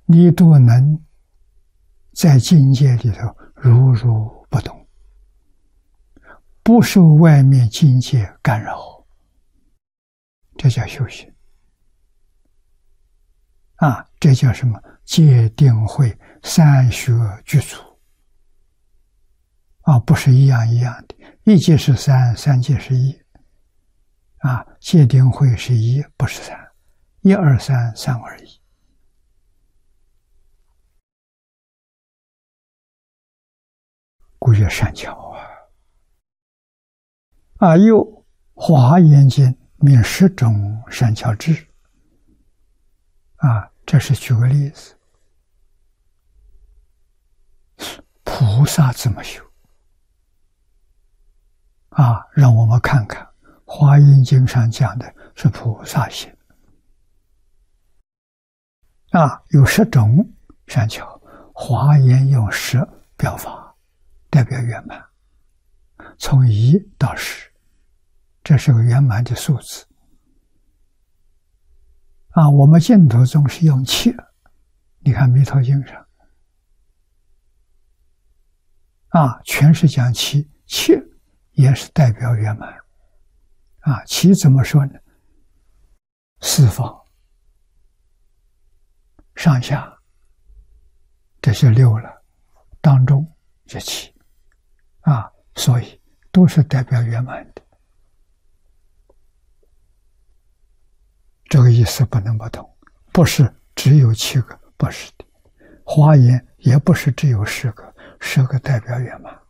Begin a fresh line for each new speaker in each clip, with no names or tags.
你都能在境界里头如如不动，不受外面境界干扰，这叫修行啊！这叫什么？戒定慧三学具足啊！不是一样一样的，一戒是三，三戒是一啊！戒定慧是一，不是三，一二三，三二一。故曰善巧啊！又《华严经》名10种善巧智啊，这是举个例子。菩萨怎么修啊？让我们看看《华严经》上讲的是菩萨行啊，有10种善巧，《华严》用10表法，代表圆满，从1到10，这是个圆满的数字啊。我们净土宗是用7，你看《弥陀经》上啊，全是讲7，也是代表圆满啊。7怎么说呢？四方、上下，这是6了，当中这7啊，所以都是代表圆满的。这个意思不能不懂，不是只有7个，不是的。华严也不是只有10个，10个代表圆满。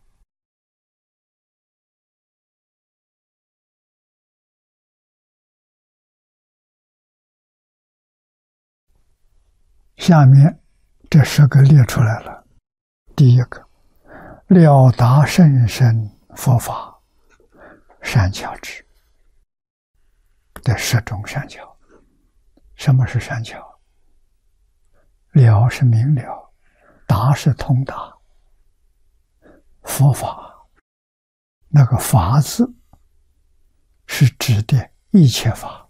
下面这10个列出来了。第一个，了达甚深佛法善巧智的10种善巧。什么是善巧？了是明了，达是通达。佛法那个法字是指的一切法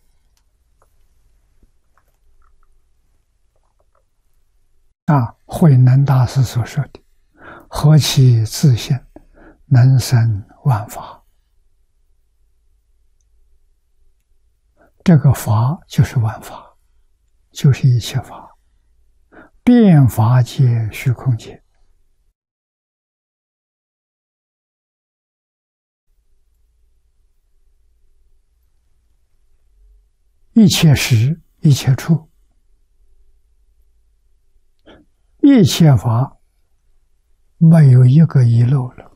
啊。慧能大师所说的何其自性，能生万法，这个法就是万法，就是一切法，遍法界虚空界。一切时，一切处，一切法没有一个遗漏了，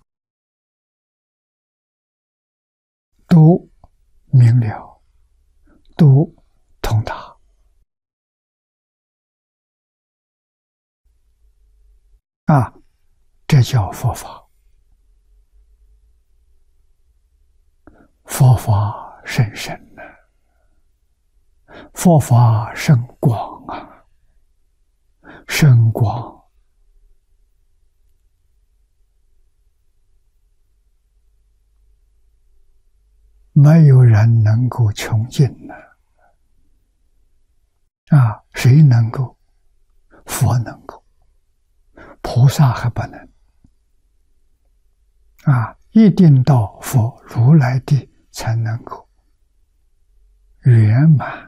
都明了，都通达啊，这叫佛法。佛法甚深呢，佛法甚广啊，深广。没有人能够穷尽呢啊！谁能够？佛能够，菩萨还不能啊！一定到佛如来地才能够圆满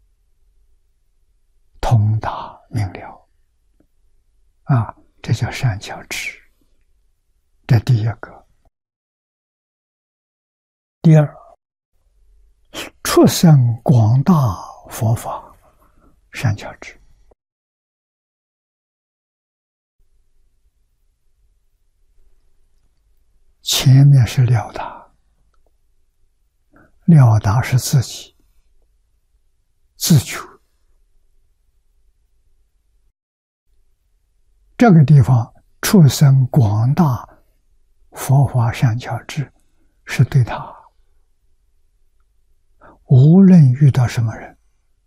通达明了啊！这叫善巧智，这第一个。第二，出生广大佛法善巧智。前面是了达，了达是自己自求，这个地方出生广大佛法善巧智，是对他无论遇到什么人，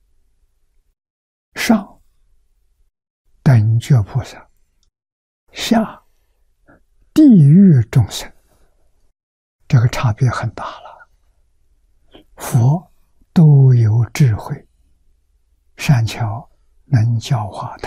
上等觉菩萨，下地狱众生，这个差别很大了。佛都有智慧，善巧能教化他。